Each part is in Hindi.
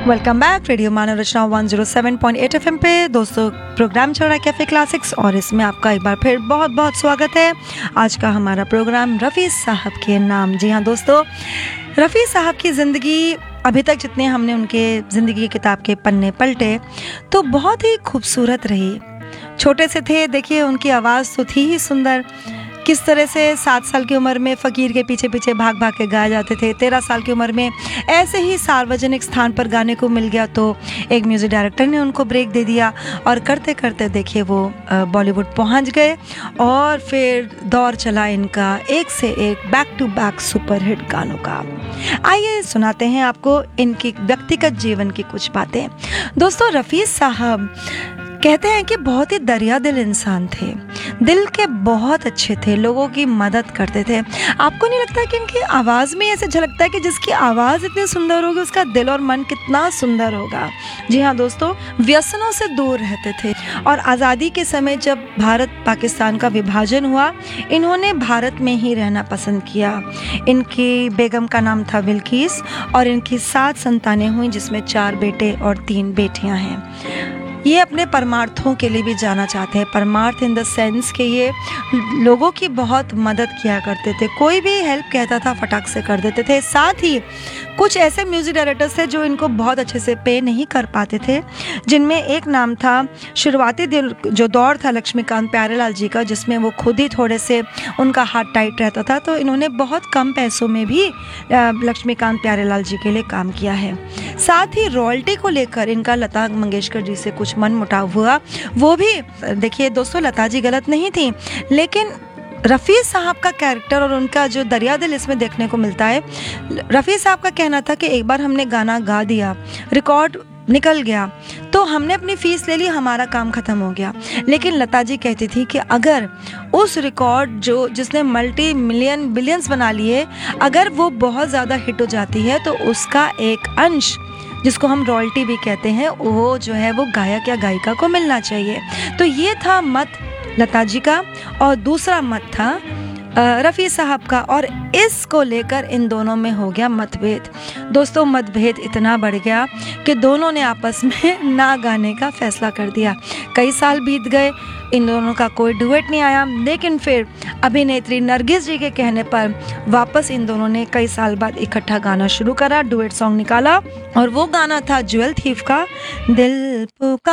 वेलकम बैक रेडियो मानव रचना 107.8 एफएम पे। दोस्तों, प्रोग्राम चल रहा है कैफ़े क्लासिक्स और इसमें आपका एक बार फिर बहुत बहुत स्वागत है। आज का हमारा प्रोग्राम रफ़ी साहब के नाम। जी हाँ दोस्तों, रफ़ी साहब की ज़िंदगी अभी तक जितने हमने उनके ज़िंदगी की किताब के पन्ने पलटे तो बहुत ही खूबसूरत रही। छोटे से थे, देखिए उनकी आवाज़ तो थी ही सुंदर। किस तरह से 7 साल की उम्र में फ़कीर के पीछे पीछे भाग भाग के गाए जाते थे। 13 साल की उम्र में ऐसे ही सार्वजनिक स्थान पर गाने को मिल गया तो एक म्यूज़िक डायरेक्टर ने उनको ब्रेक दे दिया और करते करते देखिए वो बॉलीवुड पहुंच गए और फिर दौर चला इनका एक से एक back to back super hit गानों का। आइए सुनाते हैं आपको इनकी व्यक्तिगत जीवन की कुछ बातें। दोस्तों, रफ़ी साहब कहते हैं कि बहुत ही दरिया दिल इंसान थे, दिल के बहुत अच्छे थे, लोगों की मदद करते थे। आपको नहीं लगता कि इनकी आवाज़ में ऐसे झलकता है कि जिसकी आवाज़ इतनी सुंदर होगी उसका दिल और मन कितना सुंदर होगा। जी हाँ दोस्तों, व्यसनों से दूर रहते थे और आज़ादी के समय जब भारत पाकिस्तान का विभाजन हुआ, इन्होंने भारत में ही रहना पसंद किया। इनकी बेगम का नाम था बिल्किस और इनकी 7 संतानें हुई जिसमें 4 बेटे और 3 बेटियां हैं। ये अपने परमार्थों के लिए भी जाना चाहते हैं। परमार्थ इन द सेंस कि ये लोगों की बहुत मदद किया करते थे, कोई भी हेल्प कहता था फटाक से कर देते थे। साथ ही कुछ ऐसे म्यूज़िक डायरेक्टर्स थे जो इनको बहुत अच्छे से पे नहीं कर पाते थे, जिनमें एक नाम था शुरुआती जो दौर था लक्ष्मीकांत प्यारेलाल जी का, जिसमें वो खुद ही थोड़े से उनका हाथ टाइट रहता था, तो इन्होंने बहुत कम पैसों में भी लक्ष्मीकांत प्यारेलाल जी के लिए काम किया है। साथ ही रॉयल्टी को लेकर इनका लता मंगेशकर जी से कुछ मन मुटाव हुआ। वो भी देखिए दोस्तों, लता जी गलत नहीं थी, लेकिन रफ़ी साहब का कैरेक्टर और उनका जो दरिया दिल इसमें देखने को मिलता है। रफ़ी साहब का कहना था कि एक बार हमने गाना गा दिया, रिकॉर्ड निकल गया तो हमने अपनी फीस ले ली, हमारा काम ख़त्म हो गया। लेकिन लता जी कहती थी कि अगर उस रिकॉर्ड जिसने मल्टी मिलियन बिलियंस बना लिए, अगर वो बहुत ज़्यादा हिट हो जाती है तो उसका एक अंश, जिसको हम रॉयल्टी भी कहते हैं, वो जो है वो गायक या गायिका को मिलना चाहिए। तो ये था मत लता जी का और दूसरा मत था रफ़ी साहब का, और इसको लेकर इन दोनों में हो गया मतभेद। दोस्तों, मतभेद इतना बढ़ गया कि दोनों ने आपस में ना गाने का फैसला कर दिया। कई साल बीत गए, इन दोनों का कोई डुएट नहीं आया, लेकिन फिर अभिनेत्री नरगिस जी के कहने पर वापस इन दोनों ने कई साल बाद इकट्ठा गाना शुरू करा, डुएट सॉन्ग निकाला और वो गाना था ज्वेल थीफ का दिल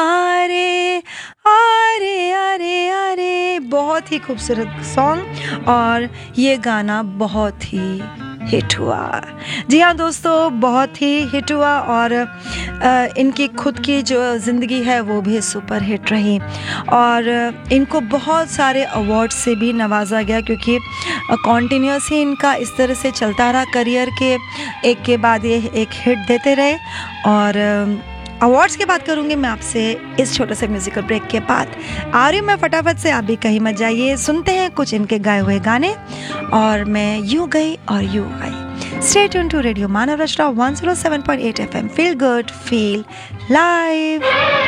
पुकारे आरे आरे आरे। बहुत ही खूबसूरत सॉन्ग और ये गाना बहुत ही हिट हुआ। जी हाँ दोस्तों, बहुत ही हिट हुआ और इनकी खुद की जो ज़िंदगी है वो भी सुपर हिट रही और इनको बहुत सारे अवार्ड से भी नवाजा गया, क्योंकि कॉन्टिन्यूस ही इनका इस तरह से चलता रहा करियर के एक के बाद ये एक हिट देते रहे। और अवार्ड्स की बात करूँगी मैं आपसे इस छोटे से म्यूजिकल ब्रेक के बाद। आ रही हूँ मैं फटाफट से, आप भी कहीं मत जाइए। सुनते हैं कुछ इनके गाए हुए गाने और मैं यूँ गई और यूँ आई। Stay tune to radio Manav Rachna 107.8 FM। Feel good, feel live.